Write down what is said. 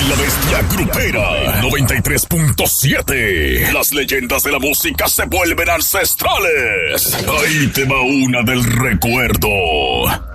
La Bestia Grupera 93.7. Las leyendas de la música se vuelven ancestrales. Ahí te va una del recuerdo.